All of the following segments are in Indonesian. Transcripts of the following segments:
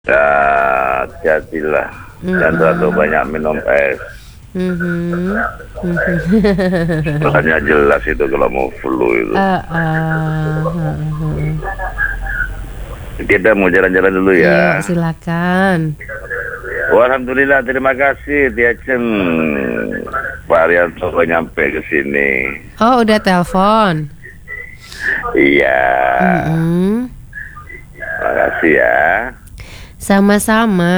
Ya, hati-hatilah. Dan terlalu banyak minum es. Makanya jelas itu kalau mau flu itu. Kita mau jalan-jalan dulu ya. Yuk, silakan. Alhamdulillah, terima kasih Tia Ceng. Pak Arianto nyampe ke sini. Oh, udah telepon. Iya. Makasih ya. Sama-sama.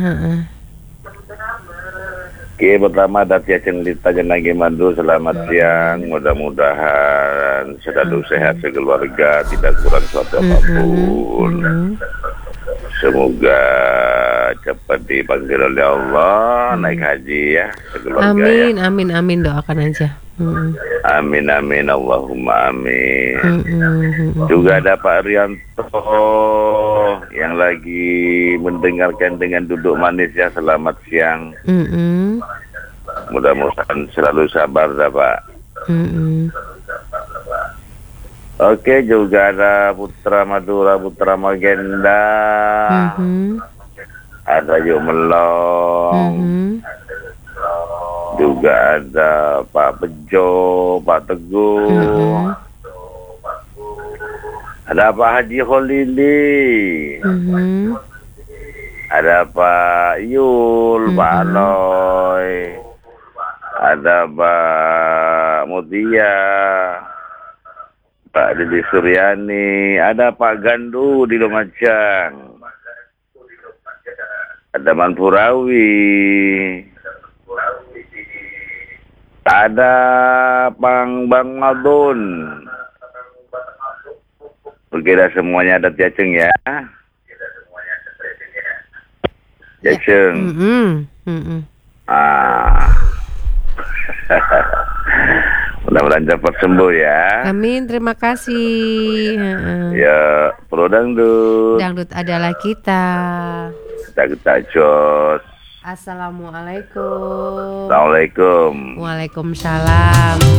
Oke, pertama ada Tia Ceng Lita Jenagi Mandu. Selamat siang. Mudah-mudahan selalu sehat sekeluarga, tidak kurang suatu apapun. Semoga cepat dipanggil oleh Allah naik haji ya sekeluarga. Amin, ya. amin, doakan aja. Amin, Allahumma amin. Juga ada Pak Arianto yang lagi mendengarkan dengan duduk manis ya. Selamat siang. Mudah-mudahan selalu sabar dah Pak. Oke, juga ada Putra Madura, Putra Magenda, ada Yuk Melong, juga ada Pak Bejo, Pak Teguh, ada Pak Haji Kholili, ada Pak Yul, Pak Aloy, ada Pak Mutia, Pak Didi Suryani, ada Pak Gandu di Lumajang, ada Manpurawi, ada Bang Madun. Oke, dah semuanya ada Tia Ceng ya. Tia Ceng. Mudah-mudahan cepat sembuh ya. Amin, terima kasih. Ya, pro dangdut. Dangdut adalah kita. Kita jos. Assalamualaikum. Assalamualaikum. Waalaikumsalam.